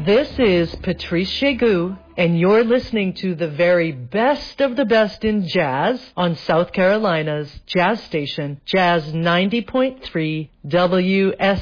This is Patrice Chegu, and you're listening to the very best of the best in jazz on South Carolina's jazz station, Jazz 90.3 WS.